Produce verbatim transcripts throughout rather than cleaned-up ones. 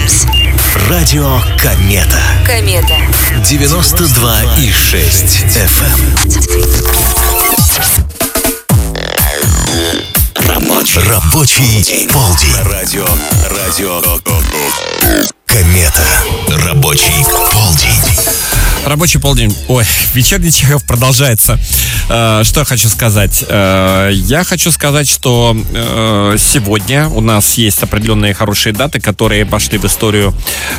Waves. Радио Комета. Комета. девяносто два и шесть эф эм. Рабочий, Рабочий полдень. Радио, радио Комета. Рабочий полдень. Рабочий полдень. Ой, вечерний Чехов продолжается. Э, что я хочу сказать? Э, я хочу сказать, что э, сегодня у нас есть определенные хорошие даты, которые пошли в историю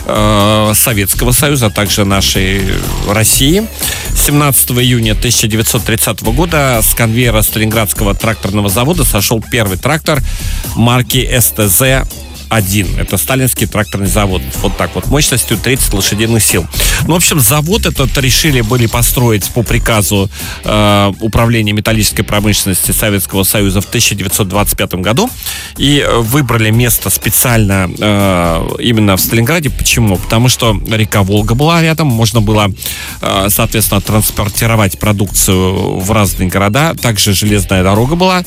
э, Советского Союза, а также нашей России. семнадцатого июня тысяча девятьсот тридцатого года с конвейера Сталинградского тракторного завода сошел первый трактор марки эс тэ зэ один. Это сталинский тракторный завод. Вот так вот, мощностью тридцать лошадиных сил. Ну, в общем, завод этот решили были построить по приказу э, Управления металлической промышленности Советского Союза в тысяча девятьсот двадцать пятом году. И выбрали место специально э, именно в Сталинграде. Почему? Потому что река Волга была рядом. Можно было, э, соответственно, транспортировать продукцию в разные города. Также железная дорога была.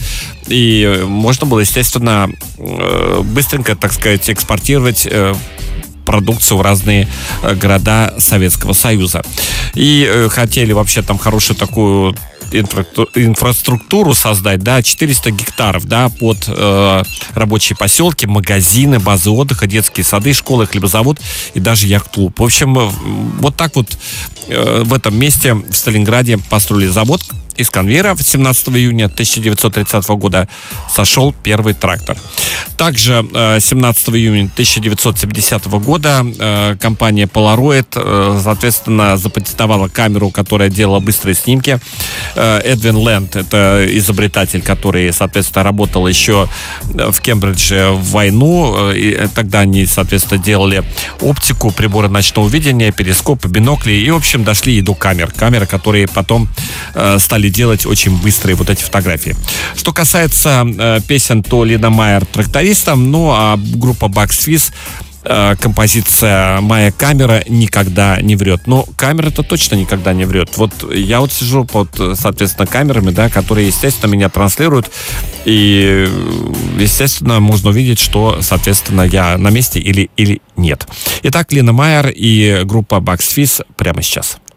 И можно было, естественно, э, быстренько, так сказать, экспортировать э, продукцию в разные э, города Советского Союза. И э, хотели вообще там хорошую такую инфра- инфраструктуру создать, да, четыреста гектаров, да, под э, рабочие поселки, магазины, базы отдыха, детские сады, школы, хлебозавод и даже яхт-клуб. В общем, вот так вот э, в этом месте в Сталинграде построили завод. Из конвейера семнадцатого июня тысяча девятьсот тридцатого года сошел первый трактор. Также семнадцатого июня тысяча девятьсот семидесятого года компания Polaroid, соответственно, запатентовала камеру, которая делала быстрые снимки. Эдвин Лэнд, это изобретатель, который, соответственно, работал еще в Кембридже в войну. И тогда они, соответственно, делали оптику, приборы ночного видения, перископы, бинокли. И, в общем, дошли и до камер. Камеры, которые потом стали делать очень быстрые вот эти фотографии. Что касается э, песен, то Лина Майер трактористом, ну а группа Bucks Fizz, э, композиция «Моя камера никогда не врет». Но камера-то точно никогда не врет. Вот я вот сижу под, соответственно, камерами, да, которые, естественно, меня транслируют, и, естественно, можно увидеть, что, соответственно, я на месте или, или нет. Итак, Лина Майер и группа Bucks Fizz прямо сейчас.